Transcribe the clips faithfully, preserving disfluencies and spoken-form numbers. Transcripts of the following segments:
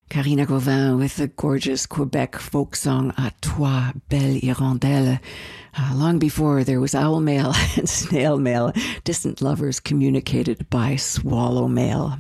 Karina Gauvin with the gorgeous Quebec folk song À toi, belle hirondelle. Uh, long before there was owl mail and snail mail, distant lovers communicated by swallow mail.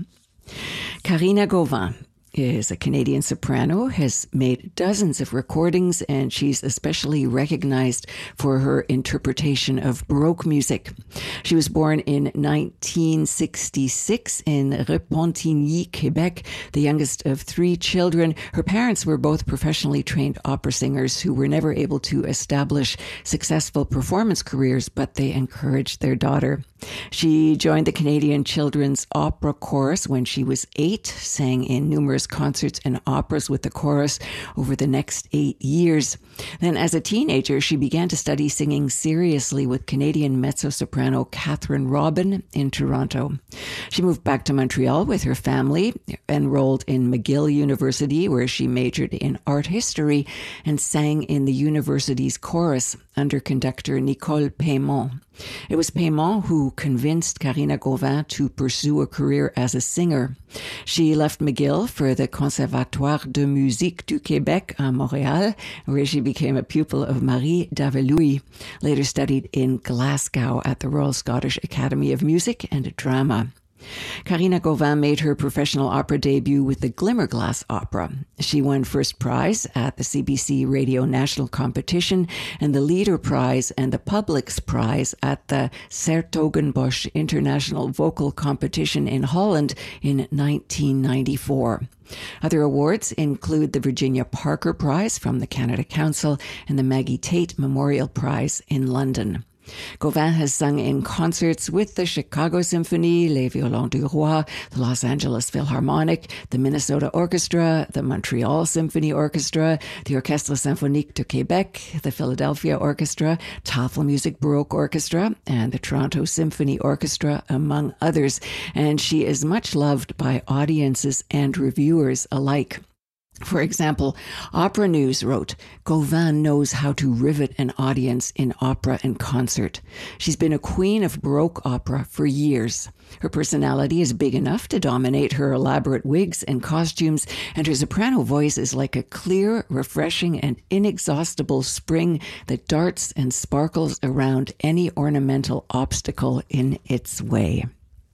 Karina Gauvin is a Canadian soprano, has made dozens of recordings, and she's especially recognized for her interpretation of Baroque music. She was born in nineteen sixty-six in Repentigny, Quebec, the youngest of three children. Her parents were both professionally trained opera singers who were never able to establish successful performance careers, but they encouraged their daughter. She joined the Canadian Children's Opera Chorus when she was eight, sang in numerous concerts and operas with the chorus over the next eight years. Then as a teenager, she began to study singing seriously with Canadian mezzo-soprano Catherine Robin in Toronto. She moved back to Montreal with her family, enrolled in McGill University, where she majored in art history and sang in the university's chorus under conductor Nicole Paymont. It was Paymont who convinced Karina Gauvin to pursue a career as a singer. She left McGill for the Conservatoire de Musique du Québec à Montréal, where she became a pupil of Marie Davelouis, later studied in Glasgow at the Royal Scottish Academy of Music and Drama. Karina Gauvin made her professional opera debut with the Glimmerglass Opera. She won first prize at the C B C Radio National Competition and the Leader Prize and the Publics Prize at the 's-Hertogenbosch International Vocal Competition in Holland in nineteen ninety-four. Other awards include the Virginia Parker Prize from the Canada Council and the Maggie Tate Memorial Prize in London. Gauvin has sung in concerts with the Chicago Symphony, Les Violons du Roi, the Los Angeles Philharmonic, the Minnesota Orchestra, the Montreal Symphony Orchestra, the Orchestre Symphonique de Québec, the Philadelphia Orchestra, Tafelmusik Baroque Orchestra, and the Toronto Symphony Orchestra, among others. And she is much loved by audiences and reviewers alike. For example, Opera News wrote, Gauvin knows how to rivet an audience in opera and concert. She's been a queen of Baroque opera for years. Her personality is big enough to dominate her elaborate wigs and costumes, and her soprano voice is like a clear, refreshing, and inexhaustible spring that darts and sparkles around any ornamental obstacle in its way.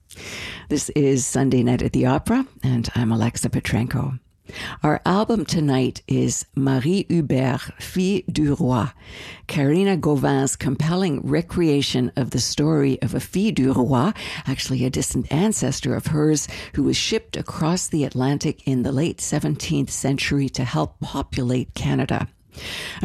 This is Sunday Night at the Opera, and I'm Alexa Petrenko. Our album tonight is Marie Hubert, Fille du Roi, Karina Gauvin's compelling recreation of the story of a Fille du Roi, actually a distant ancestor of hers, who was shipped across the Atlantic in the late seventeenth century to help populate Canada.